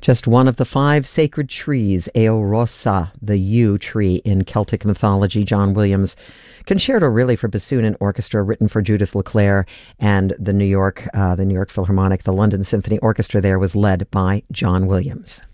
Just one of the 5 sacred trees, Eorosa, the yew tree in Celtic mythology. John Williams' Concerto really for bassoon and orchestra, written for Judith LeClair and the New York Philharmonic. The London Symphony Orchestra there was led by John Williams.